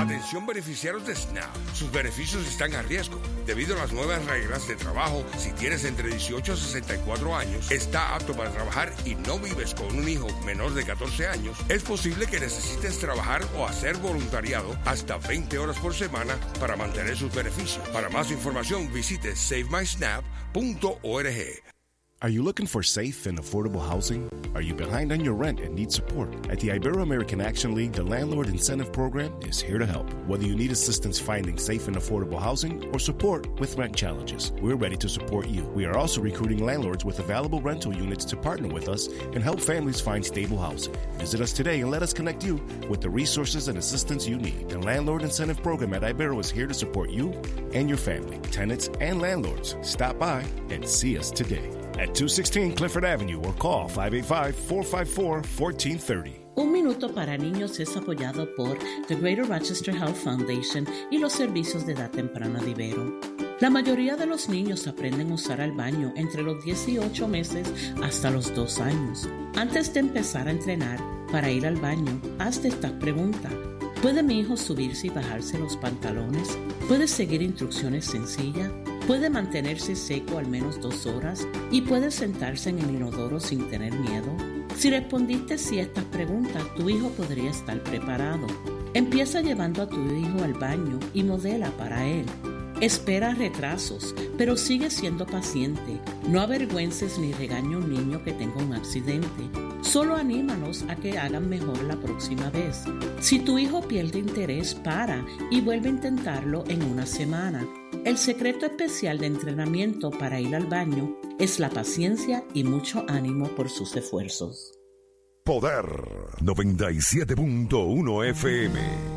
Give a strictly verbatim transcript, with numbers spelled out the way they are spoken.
Atención beneficiarios de SNAP. Sus beneficios están a riesgo. Debido a las nuevas reglas de trabajo, si tienes entre dieciocho a sesenta y cuatro años, está apto para trabajar y no vives con un hijo menor de catorce años, es posible que necesites trabajar o hacer voluntariado hasta veinte horas por semana para mantener sus beneficios. Para más información, visite save my snap punto org. Are you looking for safe and affordable housing? Are you behind on your rent and need support? At the Ibero-American Action League, the Landlord Incentive Program is here to help. Whether you need assistance finding safe and affordable housing or support with rent challenges, we're ready to support you. We are also recruiting landlords with available rental units to partner with us and help families find stable housing. Visit us today and let us connect you with the resources and assistance you need. The Landlord Incentive Program at Ibero is here to support you and your family, tenants, and landlords. Stop by and see us today at two sixteen Clifford Avenue or call five eight five, four five four, one four three zero. Un Minuto para Niños es apoyado por The Greater Rochester Health Foundation y los servicios de edad temprana de Ibero. La mayoría de los niños aprenden a usar el baño entre los dieciocho meses hasta los dos años. Antes de empezar a entrenar para ir al baño, hazte esta pregunta. ¿Puede mi hijo subirse y bajarse los pantalones? ¿Puede seguir instrucciones sencillas? ¿Puede mantenerse seco al menos dos horas? ¿Y puede sentarse en el inodoro sin tener miedo? Si respondiste sí a estas preguntas, tu hijo podría estar preparado. Empieza llevando a tu hijo al baño y modela para él. Espera retrasos, pero sigue siendo paciente. No avergüences ni regañe a un niño que tenga un accidente. Solo anímalos a que hagan mejor la próxima vez. Si tu hijo pierde interés, para y vuelve a intentarlo en una semana. El secreto especial de entrenamiento para ir al baño es la paciencia y mucho ánimo por sus esfuerzos. Poder noventa y siete punto uno F M.